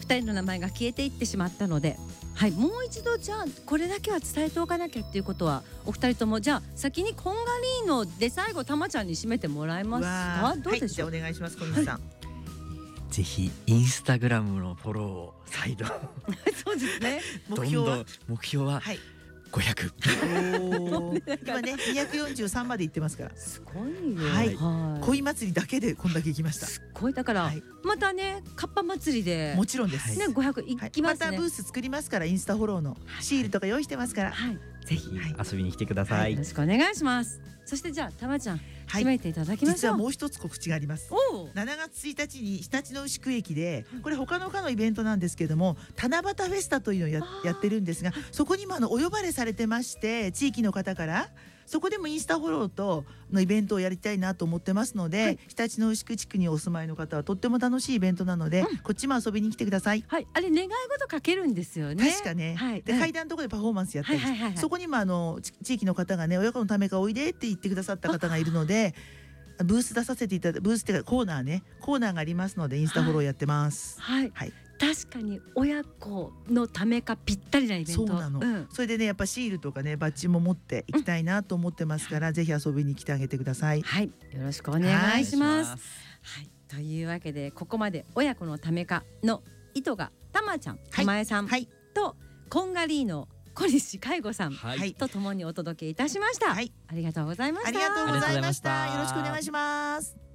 2人の名前が消えていってしまったので、はい、もう一度じゃあこれだけは伝えておかなきゃっていうことは、お二人ともじゃあ先にこんがりーので最後たまちゃんに締めてもらえますか。どうでしょう。 はい、じゃあお願いします、小西さん。 ぜひインスタグラムのフォローを再度そうですね。 目標は目標ははい 500。 今ね243まで行ってますから、 すごいよ。 はいはい、 恋祭りだけでこんだけ行きました。 すごい。だから、 はい、 またねカッパ祭りでもちろんです、 ね500いきますね。 またブース作りますから、インスタフォローのシールとか用意してますから、 はい、 ぜひ遊びに来てください。 よろしくお願いします。そしてじゃあたまちゃん、 はい、 締めていただきましょう。 実はもう一つ告知があります。 お 7月1日に日立の牛久駅で、これ他の課のイベントなんですけども、七夕フェスタというのをやってるんですが、そこにもお呼ばれされてまして、地域の方からそこでもインスタフォローとのイベントをやりたいなと思ってますので、日立の牛久地区にお住まいの方はとっても楽しいイベントなので、こっちも遊びに来てください。 はい、あれ願い事かけるんですよね。 確かね、 はい、 で階段のところでパフォーマンスやったり、そこにも地域の方がね、親子のためかおいでって言ってくださった方がいるので、ブース出させていただいて、ブースっていうかコーナーがありますので、インスタフォローやってます。 はい、はい、確かに親子のためかぴったりなイベント。 そうなの、それでねやっぱシールとかねバッジも持っていきたいなと思ってますから、ぜひ遊びに来てあげてください。 はい、よろしくお願いします。はい、というわけでここまで親子のためかの糸がたまちゃん、たまえさん、はい、とこんがりーの小西海吾さん、はい、とともにお届けいたしました。はい、ありがとうございました。 ありがとうございました。よろしくお願いします。